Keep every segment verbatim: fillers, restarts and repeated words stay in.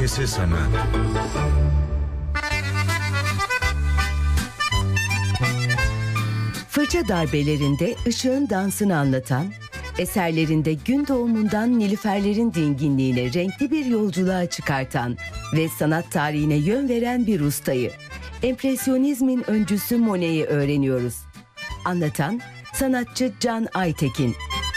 Sesi Sanat. Fırça darbelerinde ışığın dansını anlatan, eserlerinde gün doğumundan nilüferlerin dinginliğine renkli bir yolculuğa çıkartan ve sanat tarihine yön veren bir ustayı, empresyonizmin öncüsü Monet'i öğreniyoruz. Anlatan sanatçı Can Aytekin.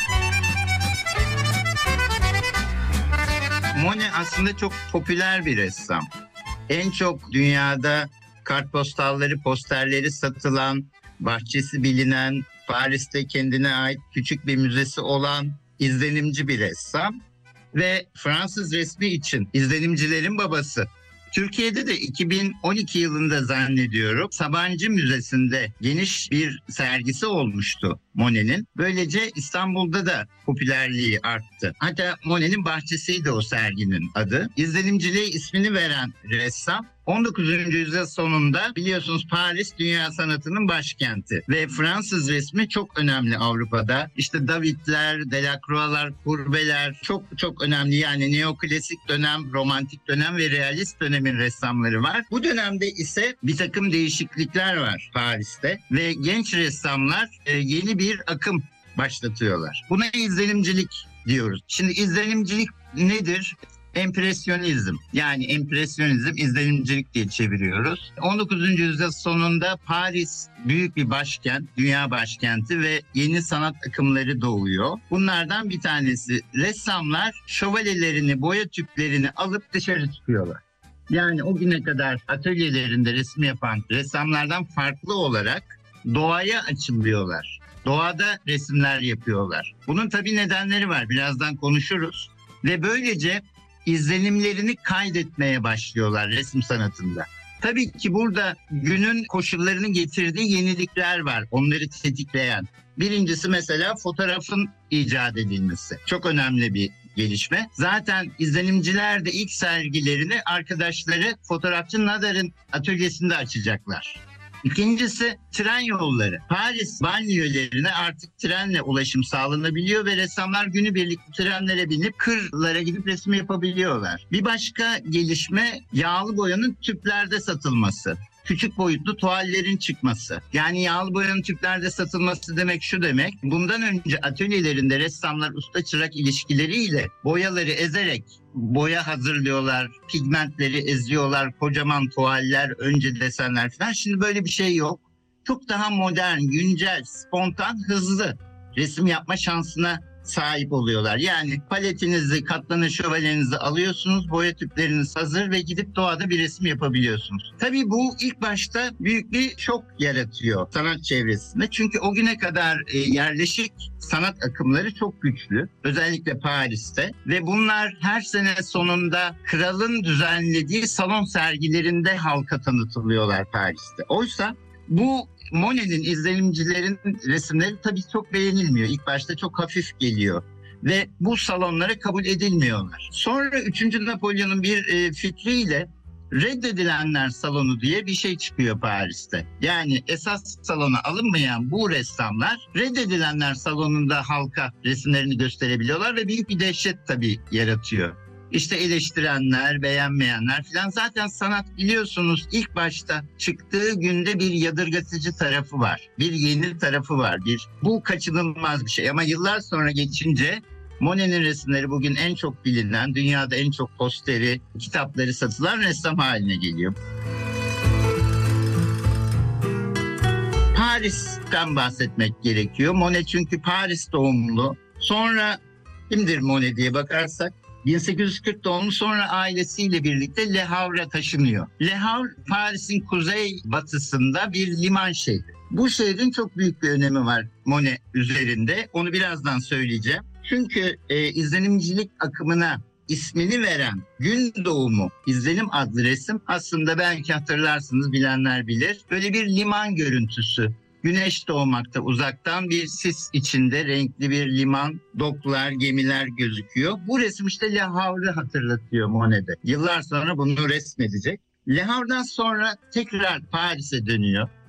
Monet aslında çok popüler bir ressam. En çok dünyada kartpostalları, posterleri satılan, bahçesi bilinen, Paris'te kendine ait küçük bir müzesi olan izlenimci bir ressam. Ve Fransız resmi için izlenimcilerin babası. Türkiye'de de iki bin on iki yılında zannediyorum Sabancı Müzesi'nde geniş bir sergisi olmuştu Monet'in. Böylece İstanbul'da da popülerliği arttı. Hatta Monet'in bahçesiydi o serginin adı. İzlenimciliğe ismini veren ressam on dokuzuncu yüzyıl sonunda biliyorsunuz Paris dünya sanatının başkenti ve Fransız resmi çok önemli Avrupa'da. İşte David'ler, Delacroix'lar, Courbet'ler çok çok önemli. Yani neoklasik dönem, romantik dönem ve realist dönemin ressamları var. Bu dönemde ise bir takım değişiklikler var Paris'te ve genç ressamlar e, yeni bir akım başlatıyorlar. Buna izlenimcilik diyoruz. Şimdi izlenimcilik nedir? Empresyonizm, yani empresyonizm izlenimcilik diye çeviriyoruz. on dokuzuncu yüzyıl sonunda Paris büyük bir başkent, dünya başkenti ve yeni sanat akımları doğuyor. Bunlardan bir tanesi ressamlar şövalyelerini, boya tüplerini alıp dışarı çıkıyorlar. Yani o güne kadar atölyelerinde resim yapan ressamlardan farklı olarak doğaya açılıyorlar. Doğada resimler yapıyorlar. Bunun tabii nedenleri var. Birazdan konuşuruz. Ve böylece izlenimlerini kaydetmeye başlıyorlar resim sanatında. Tabii ki burada günün koşullarını getirdiği yenilikler var. Onları tetikleyen. Birincisi mesela fotoğrafın icat edilmesi. Çok önemli bir gelişme. Zaten izlenimciler de ilk sergilerini arkadaşları fotoğrafçı Nadar'ın atölyesinde açacaklar. İkincisi tren yolları. Paris banliyölerine artık trenle ulaşım sağlanabiliyor ve ressamlar günübirlik trenlere binip kırlara gidip resim yapabiliyorlar. Bir başka gelişme yağlı boyanın tüplerde satılması. Küçük boyutlu tuvallerin çıkması. Yani yağlı boyanın tüplerde satılması demek şu demek. Bundan önce atölyelerinde ressamlar usta çırak ilişkileriyle boyaları ezerek boya hazırlıyorlar, pigmentleri eziyorlar, kocaman tuvaller, önce desenler falan. Şimdi böyle bir şey yok. Çok daha modern, güncel, spontan, hızlı resim yapma şansına sahip oluyorlar. Yani paletinizi, katlanır şövalyenizi alıyorsunuz, boya tüpleriniz hazır ve gidip doğada bir resim yapabiliyorsunuz. Tabii bu ilk başta büyük bir şok yaratıyor sanat çevresinde. Çünkü o güne kadar e, yerleşik sanat akımları çok güçlü. Özellikle Paris'te ve bunlar her sene sonunda kralın düzenlediği salon sergilerinde halka tanıtılıyorlar Paris'te. Oysa bu Monet'in, izlenimcilerin resimleri tabii çok beğenilmiyor. İlk başta çok hafif geliyor ve bu salonlara kabul edilmiyorlar. Sonra üçüncü Napolyon'un bir e, fikriyle reddedilenler salonu diye bir şey çıkıyor Paris'te. Yani esas salona alınmayan bu ressamlar reddedilenler salonunda halka resimlerini gösterebiliyorlar ve büyük bir dehşet tabii yaratıyor. İşte eleştirenler, beğenmeyenler falan. Zaten sanat biliyorsunuz ilk başta çıktığı günde bir yadırgatıcı tarafı var. Bir yeni tarafı var. Bir, bu kaçınılmaz bir şey. Ama yıllar sonra geçince Monet'in resimleri bugün en çok bilinen, dünyada en çok posteri, kitapları satılan ressam haline geliyor. Paris'ten bahsetmek gerekiyor. Monet çünkü Paris doğumlu. Sonra kimdir Monet diye bakarsak, bin sekiz yüz kırk doğumlu, sonra ailesiyle birlikte Le Havre'a taşınıyor. Le Havre, Paris'in kuzey batısında bir liman şehri. Bu şehrin çok büyük bir önemi var Monet üzerinde. Onu birazdan söyleyeceğim. Çünkü e, izlenimcilik akımına ismini veren Gün Doğumu İzlenim adlı resim aslında belki hatırlarsınız, bilenler bilir. Böyle bir liman görüntüsü. Güneş doğmakta uzaktan, bir sis içinde renkli bir liman, doklar, gemiler gözüküyor. Bu resim işte Le Havre'ı hatırlatıyor Monet'e. Yıllar sonra bunu resmedecek. Le Havre'dan sonra tekrar Paris'e dönüyor.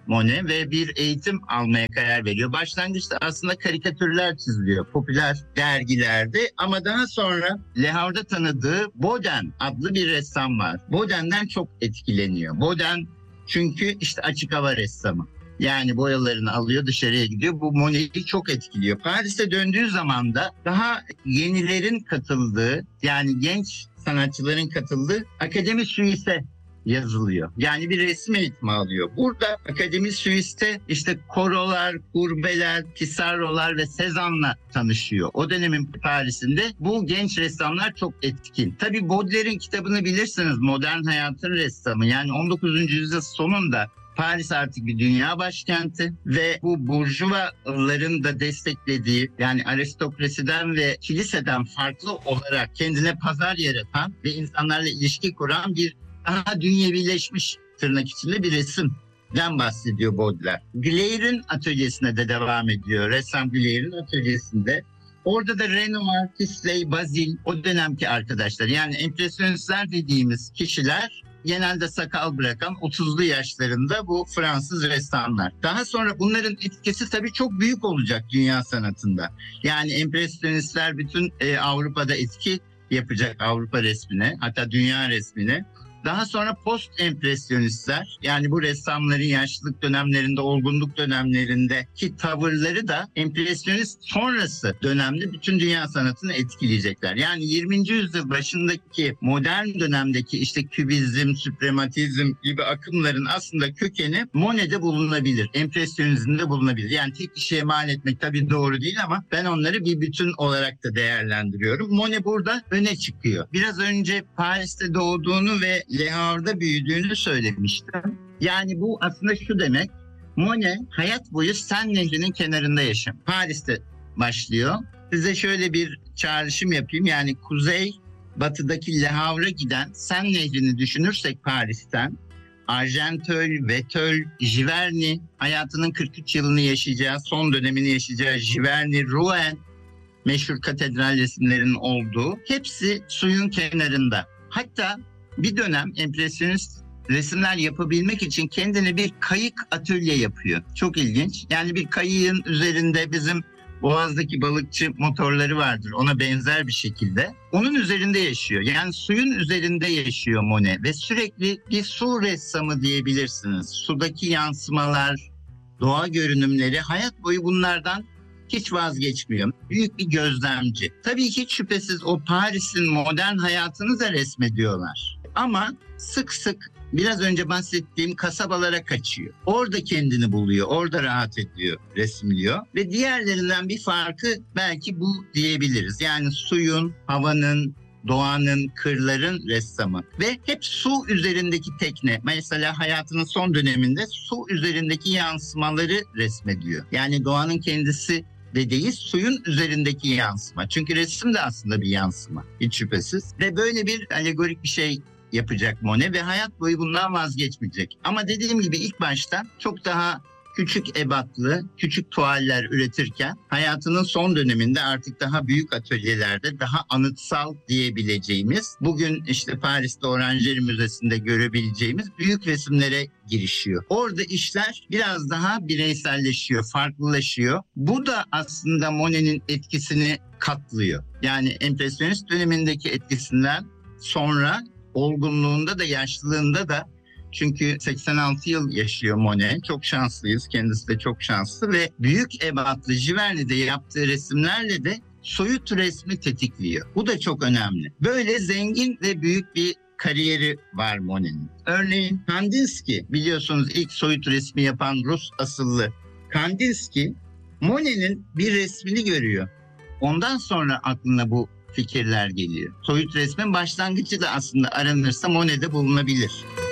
Monet ve bir eğitim almaya karar veriyor. Başlangıçta aslında karikatürler çiziliyor popüler dergilerde ama daha sonra Le Havre'da tanıdığı Baudin adlı bir ressam var. Baudin'den çok etkileniyor. Baudin çünkü işte açık hava ressamı. Yani boyalarını alıyor, dışarıya gidiyor. Bu Monet'i çok etkiliyor. Paris'e döndüğü zaman da daha yenilerin katıldığı, yani genç sanatçıların katıldığı Akademi Suisse yazılıyor. Yani bir resim eğitimi alıyor. Burada Akademi Suisse'te işte Corot'lar, Courbet'ler, Pissarro'lar ve Cézanne'la tanışıyor. O dönemin Paris'inde bu genç ressamlar çok etkin. Tabii Baudelaire'in kitabını bilirsiniz. Modern Hayatın Ressamı. Yani on dokuzuncu yüzyıl sonunda Paris artık bir dünya başkenti ve bu burjuvaların da desteklediği, yani aristokrasiden ve kiliseden farklı olarak kendine pazar yaratan ve insanlarla ilişki kuran bir daha dünyevileşmiş tırnak içinde bir resimden bahsediyor Baudelaire. Gleyre'in atölyesine de devam ediyor. Ressam Gleyre'in atölyesinde. Orada da Renoir, Sisley, Bazille o dönemki arkadaşlar, yani empresyonistler dediğimiz kişiler genelde sakal bırakan otuzlu yaşlarında bu Fransız ressamlar. Daha sonra bunların etkisi tabii çok büyük olacak dünya sanatında. Yani empresyonistler bütün e, Avrupa'da etki yapacak, Avrupa resmine, hatta dünya resmine. Daha sonra post empresyonistler, yani bu ressamların yaşlılık dönemlerinde, olgunluk dönemlerindeki tavırları da empresyonist sonrası dönemde bütün dünya sanatını etkileyecekler. Yani yirminci yüzyıl başındaki modern dönemdeki işte kübizm, süprematizm gibi akımların aslında kökeni Monet'de bulunabilir, empresyonizmde bulunabilir. Yani tek kişiye mal etmek tabii doğru değil ama ben onları bir bütün olarak da değerlendiriyorum. Monet burada öne çıkıyor. Biraz önce Paris'te doğduğunu ve Le Havre'da büyüdüğünü söylemiştim. Yani bu aslında şu demek: Monet hayat boyu Sen Nehri'nin kenarında yaşam. Paris'te başlıyor. Size şöyle bir çağrışım yapayım. Yani kuzey batıdaki Le Havre'a giden Sen Nehri'ni düşünürsek Paris'ten, Argenteuil, Vétheuil, Giverny, hayatının kırk üç yılını yaşayacağı, son dönemini yaşayacağı Giverny, Rouen, meşhur katedral resimlerinin olduğu, hepsi suyun kenarında. Hatta bir dönem empresyonist resimler yapabilmek için kendine bir kayık atölye yapıyor. Çok ilginç. Yani bir kayığın üzerinde bizim Boğaz'daki balıkçı motorları vardır. Ona benzer bir şekilde. Onun üzerinde yaşıyor. Yani suyun üzerinde yaşıyor Monet. Ve sürekli bir su ressamı diyebilirsiniz. Sudaki yansımalar, doğa görünümleri, hayat boyu bunlardan hiç vazgeçmiyor. Büyük bir gözlemci. Tabii hiç şüphesiz o Paris'in modern hayatını da resmediyorlar. Ama sık sık biraz önce bahsettiğim kasabalara kaçıyor. Orada kendini buluyor, orada rahat ediyor, resimliyor. Ve diğerlerinden bir farkı belki bu diyebiliriz. Yani suyun, havanın, doğanın, kırların ressamı. Ve hep su üzerindeki tekne. Mesela hayatının son döneminde su üzerindeki yansımaları resmediyor. Yani doğanın kendisi de değil, suyun üzerindeki yansıma. Çünkü resim de aslında bir yansıma, hiç şüphesiz. Ve böyle bir alegorik bir şey yapacak Monet ve hayat boyu bundan vazgeçmeyecek. Ama dediğim gibi ilk başta çok daha küçük ebatlı, küçük tuvaller üretirken hayatının son döneminde artık daha büyük atölyelerde, daha anıtsal diyebileceğimiz, bugün işte Paris'te Oranjeri Müzesi'nde görebileceğimiz büyük resimlere girişiyor. Orada işler biraz daha bireyselleşiyor, farklılaşıyor. Bu da aslında Monet'in etkisini katlıyor. Yani empresyonist dönemindeki etkisinden sonra olgunluğunda da yaşlılığında da, çünkü seksen altı yıl yaşıyor Monet. Çok şanslıyız. Kendisi de çok şanslı ve büyük ebatlı Giverny'de yaptığı resimlerle de soyut resmi tetikliyor. Bu da çok önemli. Böyle zengin ve büyük bir kariyeri var Monet'in. Örneğin Kandinsky, biliyorsunuz ilk soyut resmi yapan Rus asıllı Kandinsky, Monet'in bir resmini görüyor. Ondan sonra aklına bu fikirler geliyor. Soyut resmin başlangıcı da aslında aranırsa Monet'de bulunabilir.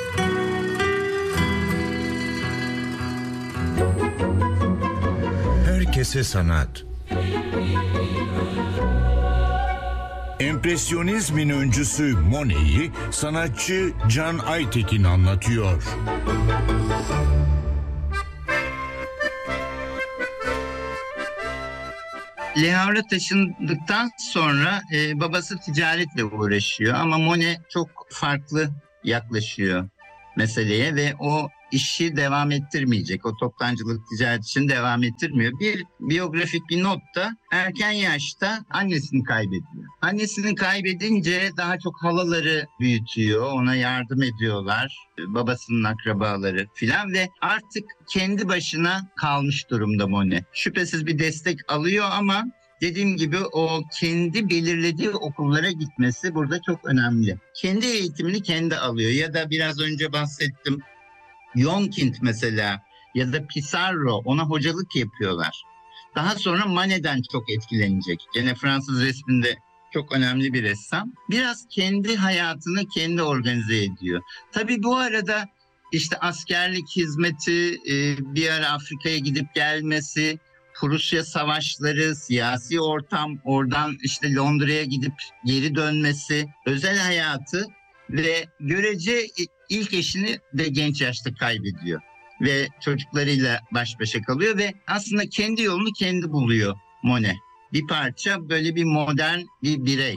Herkese sanat. Empresyonizmin öncüsü Monet'i sanatçı Can Aytekin anlatıyor. Le Havre'a taşındıktan sonra e, babası ticaretle uğraşıyor ama Monet çok farklı yaklaşıyor meseleye ve o işi devam ettirmeyecek. O toptancılık ticaret için devam ettirmiyor. Bir biyografik bir notta erken yaşta annesini kaybediyor. Annesini kaybedince daha çok halaları büyütüyor, ona yardım ediyorlar. Babasının akrabaları filan ve artık kendi başına kalmış durumda Monet. Şüphesiz bir destek alıyor ama dediğim gibi o kendi belirlediği okullara gitmesi burada çok önemli. Kendi eğitimini kendi alıyor ya da biraz önce bahsettim. Yonkind mesela ya da Pissarro ona hocalık yapıyorlar. Daha sonra Manet'den çok etkilenecek. Gene Fransız resminde çok önemli bir ressam. Biraz kendi hayatını kendi organize ediyor. Tabii bu arada işte askerlik hizmeti, bir ara Afrika'ya gidip gelmesi, Prusya savaşları, siyasi ortam, oradan işte Londra'ya gidip geri dönmesi, özel hayatı ve görece ilk eşini de genç yaşta kaybediyor. Ve çocuklarıyla baş başa kalıyor ve aslında kendi yolunu kendi buluyor Monet. Bir parça böyle bir modern bir birey.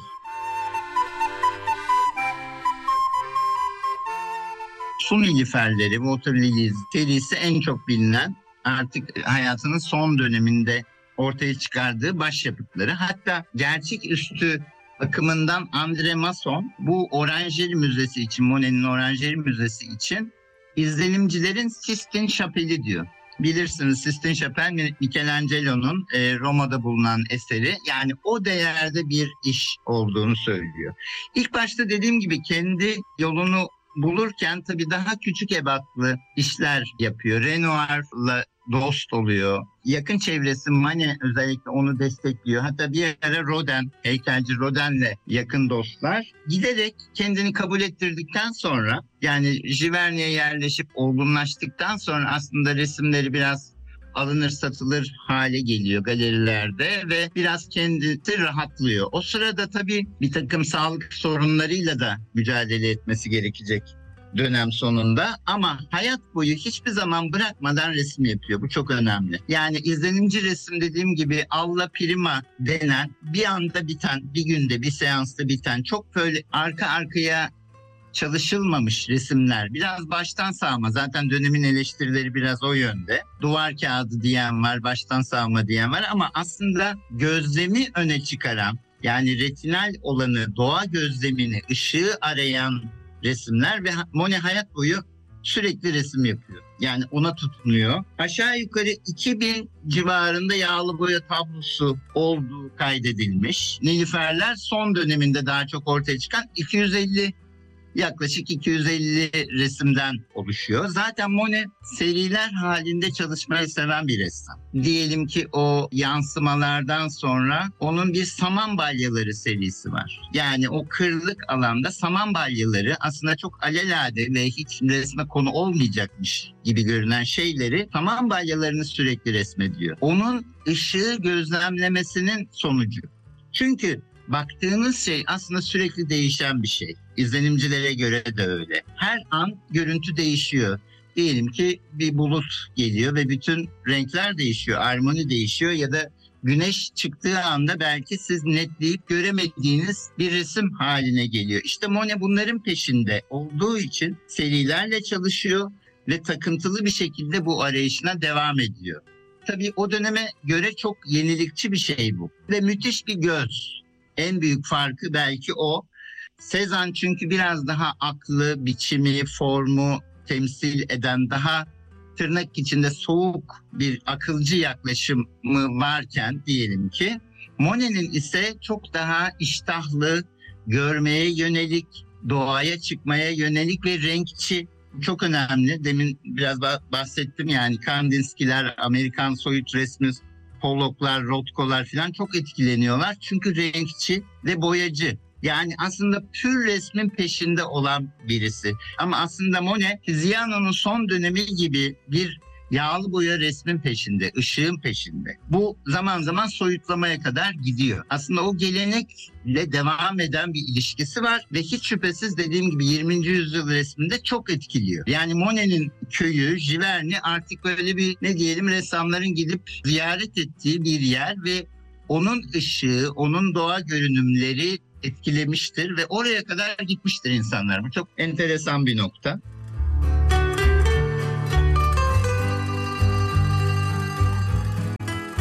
Su Nilüferleri, Water Lilies serisi en çok bilinen, artık hayatının son döneminde ortaya çıkardığı başyapıtları. Hatta gerçeküstü akımından André Masson bu Oranjeri Müzesi için, Monet'in Oranjeri Müzesi için izlenimcilerin Sistine Şapeli diyor. Bilirsiniz Sistine Şapel Michelangelo'nun e, Roma'da bulunan eseri. Yani o değerde bir iş olduğunu söylüyor. İlk başta dediğim gibi kendi yolunu bulurken tabii daha küçük ebatlı işler yapıyor. Renoir'la dost oluyor. Yakın çevresi Manet özellikle onu destekliyor. Hatta bir ara Rodin, heykelci Rodin'le yakın dostlar. Giderek kendini kabul ettirdikten sonra, yani Giverny'e yerleşip olgunlaştıktan sonra aslında resimleri biraz alınır satılır hale geliyor galerilerde ve biraz kendisi rahatlıyor. O sırada tabii bir takım sağlık sorunlarıyla da mücadele etmesi gerekecek dönem sonunda ama hayat boyu hiçbir zaman bırakmadan resim yapıyor. Bu çok önemli. Yani izlenimci resim dediğim gibi alla prima denen bir anda biten, bir günde bir seansta biten çok böyle arka arkaya çalışılmamış resimler. Biraz baştan sağma. Zaten dönemin eleştirileri biraz o yönde. Duvar kağıdı diyen var, baştan sağma diyen var ama aslında gözlemi öne çıkaran, yani retinal olanı, doğa gözlemini, ışığı arayan resimler ve Monet hayat boyu sürekli resim yapıyor. Yani ona tutunuyor. Aşağı yukarı iki bin civarında yağlı boya tablosu olduğu kaydedilmiş. Nilüferler son döneminde daha çok ortaya çıkan iki yüz elli yaklaşık iki yüz elli resimden oluşuyor. Zaten Monet seriler halinde çalışmayı seven bir ressam. Diyelim ki o yansımalardan sonra onun bir saman balyaları serisi var. Yani o kırlık alanda saman balyaları aslında çok alelade ve hiç resme konu olmayacakmış gibi görünen şeyleri, saman balyalarını sürekli resmediyor. Onun ışığı gözlemlemesinin sonucu. Çünkü baktığınız şey aslında sürekli değişen bir şey. İzlenimcilere göre de öyle. Her an görüntü değişiyor. Diyelim ki bir bulut geliyor ve bütün renkler değişiyor, armoni değişiyor ya da güneş çıktığı anda belki siz netleyip göremediğiniz bir resim haline geliyor. İşte Monet bunların peşinde olduğu için serilerle çalışıyor ve takıntılı bir şekilde bu arayışına devam ediyor. Tabii o döneme göre çok yenilikçi bir şey bu ve müthiş bir göz. En büyük farkı belki o. Cézanne çünkü biraz daha aklı, biçimi, formu temsil eden, daha tırnak içinde soğuk bir akılcı yaklaşımı varken diyelim ki, Monet'in ise çok daha iştahlı, görmeye yönelik, doğaya çıkmaya yönelik ve renkçi. Çok önemli. Demin biraz bahsettim, yani Kandinsky'ler, Amerikan soyut resmi, Pollock'lar, Rothko'lar falan çok etkileniyorlar. Çünkü renkçi ve boyacı. Yani aslında pür resmin peşinde olan birisi. Ama aslında Monet, Tiziano'nun son dönemi gibi bir yağlı boya resmin peşinde, ışığın peşinde. Bu zaman zaman soyutlamaya kadar gidiyor. Aslında o gelenekle devam eden bir ilişkisi var ve hiç şüphesiz dediğim gibi yirminci yüzyıl resminde çok etkiliyor. Yani Monet'in köyü, Giverny artık böyle bir, ne diyelim, ressamların gidip ziyaret ettiği bir yer ve onun ışığı, onun doğa görünümleri etkilemiştir ve oraya kadar gitmiştir insanlar. Bu çok enteresan bir nokta.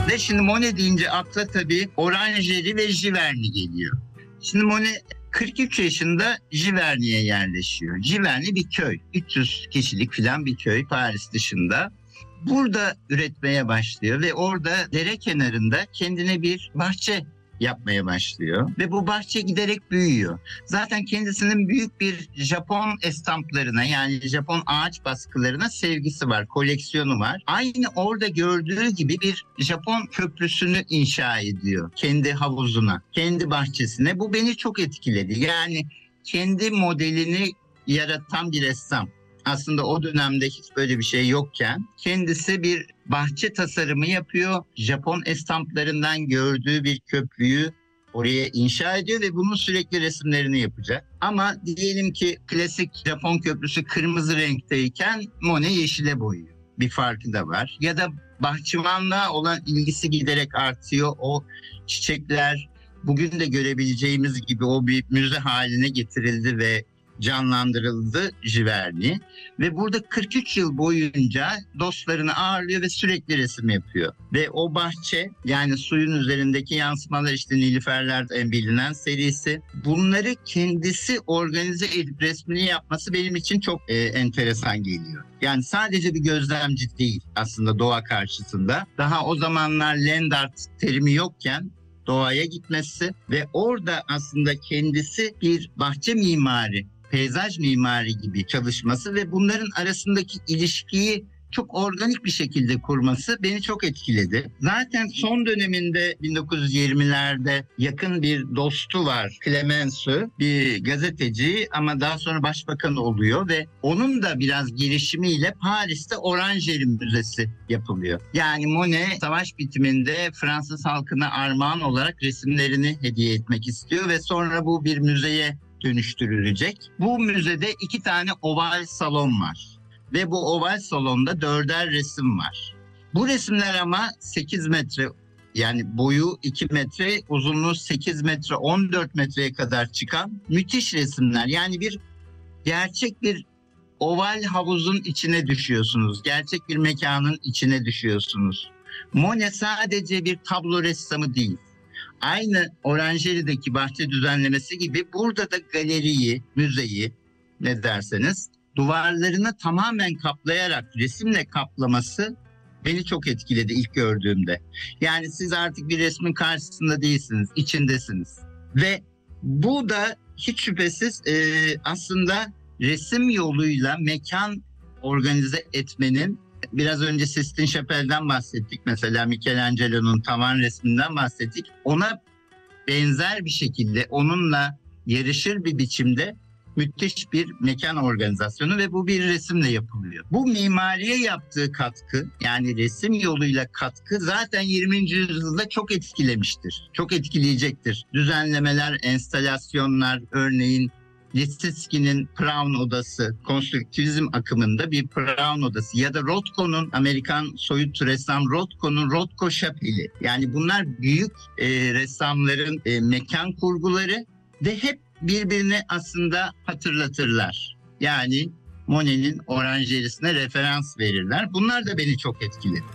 Ve şimdi Monet deyince akla tabii oranjeri ve Giverny geliyor. Şimdi Monet kırk üç yaşında Giverny'ye yerleşiyor. Giverny bir köy. üç yüz kişilik falan bir köy Paris dışında. Burada üretmeye başlıyor ve orada dere kenarında kendine bir bahçe yapmaya başlıyor. Ve bu bahçe giderek büyüyor. Zaten kendisinin büyük bir Japon estamplarına, yani Japon ağaç baskılarına sevgisi var, koleksiyonu var. Aynı orada gördüğü gibi bir Japon köprüsünü inşa ediyor kendi havuzuna, kendi bahçesine. Bu beni çok etkiledi. Yani kendi modelini yaratan bir ressam. Aslında o dönemde hiç böyle bir şey yokken kendisi bir bahçe tasarımı yapıyor. Japon estamplarından gördüğü bir köprüyü oraya inşa ediyor ve bunun sürekli resimlerini yapacak. Ama diyelim ki klasik Japon köprüsü kırmızı renkteyken Monet yeşile boyuyor. Bir farkı da var. Ya da bahçıvanlığa olan ilgisi giderek artıyor. O çiçekler bugün de görebileceğimiz gibi o bir müze haline getirildi ve canlandırıldı Giverny. Ve burada kırk üç yıl boyunca dostlarını ağırlıyor ve sürekli resim yapıyor. Ve o bahçe, yani suyun üzerindeki yansımalar, işte Nilüferler en bilinen serisi, bunları kendisi organize edip resmini yapması benim için çok e, enteresan geliyor. Yani sadece bir gözlemci değil aslında doğa karşısında. Daha o zamanlar land art terimi yokken doğaya gitmesi ve orada aslında kendisi bir bahçe mimari, peyzaj mimari gibi çalışması ve bunların arasındaki ilişkiyi çok organik bir şekilde kurması beni çok etkiledi. Zaten son döneminde bin dokuz yüz yirmilerde yakın bir dostu var, Clemenceau, bir gazeteci ama daha sonra başbakan oluyor ve onun da biraz girişimiyle Paris'te Oranjeri Müzesi yapılıyor. Yani Monet savaş bitiminde Fransız halkına armağan olarak resimlerini hediye etmek istiyor ve sonra bu bir müzeye dönüştürülecek. Bu müzede iki tane oval salon var. Ve bu oval salonda dörder resim var. Bu resimler ama sekiz metre, yani boyu iki metre, uzunluğu sekiz metre, on dört metreye kadar çıkan müthiş resimler. Yani bir gerçek bir oval havuzun içine düşüyorsunuz. Gerçek bir mekanın içine düşüyorsunuz. Monet sadece bir tablo ressamı değil. Aynı Oranjeri'deki bahçe düzenlemesi gibi burada da galeriyi, müzeyi, ne derseniz, duvarlarını tamamen kaplayarak resimle kaplaması beni çok etkiledi ilk gördüğümde. Yani siz artık bir resmin karşısında değilsiniz, içindesiniz. Ve bu da hiç şüphesiz e, aslında resim yoluyla mekan organize etmenin, biraz önce Sistine Chapelle'den bahsettik mesela, Michelangelo'nun tavan resminden bahsettik. Ona benzer bir şekilde, onunla yarışır bir biçimde müthiş bir mekan organizasyonu ve bu bir resimle yapılıyor. Bu mimariye yaptığı katkı, yani resim yoluyla katkı zaten yirminci yüzyılda çok etkilemiştir. Çok etkileyecektir. Düzenlemeler, enstalasyonlar, örneğin Lissitzky'nin Prawn Odası, konstrüktivizm akımında bir Prawn Odası ya da Rothko'nun, Amerikan soyut ressam Rothko'nun Rothko Şapeli. Yani bunlar büyük e, ressamların e, mekan kurguları ve hep birbirini aslında hatırlatırlar. Yani Monet'in Oranjeri'sine referans verirler. Bunlar da beni çok etkiledi.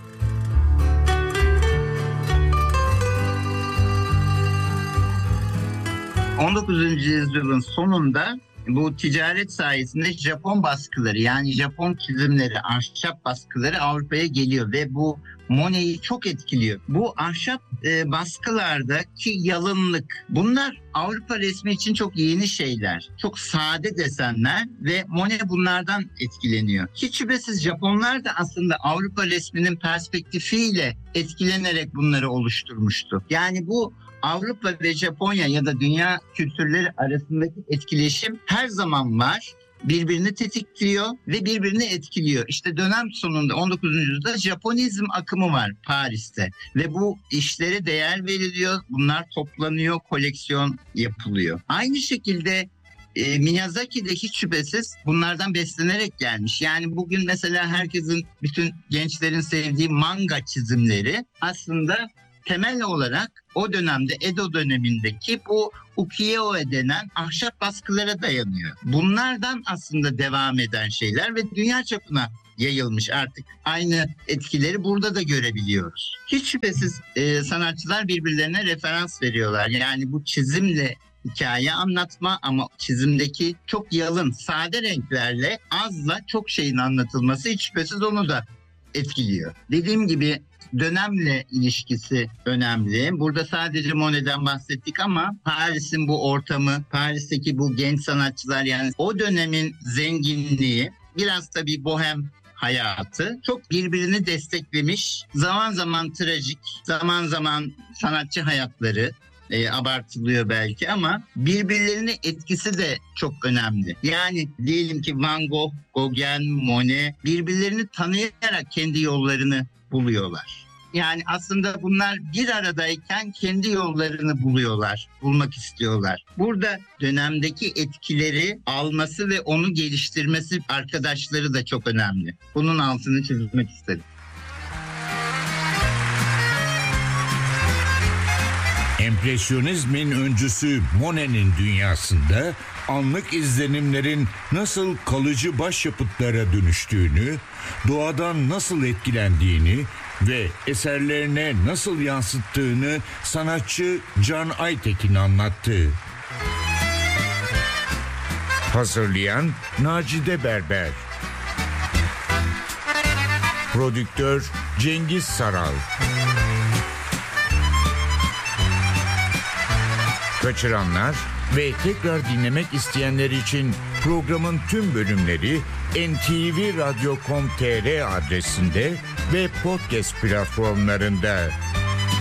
on dokuzuncu yüzyılın sonunda bu ticaret sayesinde Japon baskıları, yani Japon çizimleri, ahşap baskıları Avrupa'ya geliyor ve bu Monet'i çok etkiliyor. Bu ahşap e, baskılardaki yalınlık, bunlar Avrupa resmi için çok yeni şeyler. Çok sade desenler ve Monet bunlardan etkileniyor. Hiç şüphesiz Japonlar da aslında Avrupa resminin perspektifiyle etkilenerek bunları oluşturmuştu. Yani bu Avrupa ve Japonya ya da dünya kültürleri arasındaki etkileşim her zaman var. Birbirini tetikliyor ve birbirini etkiliyor. İşte dönem sonunda on dokuzuncu yüzyılda Japonizm akımı var Paris'te ve bu işlere değer veriliyor. Bunlar toplanıyor, koleksiyon yapılıyor. Aynı şekilde e, Miyazaki de hiç şüphesiz bunlardan beslenerek gelmiş. Yani bugün mesela herkesin, bütün gençlerin sevdiği manga çizimleri aslında temel olarak o dönemde, Edo dönemindeki bu ukiyo-e denen ahşap baskılara dayanıyor. Bunlardan aslında devam eden şeyler ve dünya çapına yayılmış artık. Aynı etkileri burada da görebiliyoruz. Hiç şüphesiz e, sanatçılar birbirlerine referans veriyorlar. Yani bu çizimle hikaye anlatma ama çizimdeki çok yalın, sade renklerle azla çok şeyin anlatılması hiç şüphesiz onu da etkiliyor. Dediğim gibi dönemle ilişkisi önemli. Burada sadece Monet'den bahsettik ama Paris'in bu ortamı, Paris'teki bu genç sanatçılar, yani o dönemin zenginliği, biraz tabii bohem hayatı çok birbirini desteklemiş. Zaman zaman trajik, zaman zaman sanatçı hayatları E, abartılıyor belki ama birbirlerine etkisi de çok önemli. Yani diyelim ki Van Gogh, Gauguin, Monet birbirlerini tanıyarak kendi yollarını buluyorlar. Yani aslında bunlar bir aradayken kendi yollarını buluyorlar, bulmak istiyorlar. Burada dönemdeki etkileri alması ve onu geliştirmesi arkadaşları da çok önemli. Bunun altını çizmek istedim. Empresyonizmin öncüsü Monet'in dünyasında anlık izlenimlerin nasıl kalıcı başyapıtlara dönüştüğünü, doğadan nasıl etkilendiğini ve eserlerine nasıl yansıttığını sanatçı Can Aytekin anlattı. Hazırlayan Nacide Berber, prodüktör Cengiz Saral. Kaçıranlar ve tekrar dinlemek isteyenler için programın tüm bölümleri en te ve radyo nokta com nokta tr adresinde ve podcast platformlarında.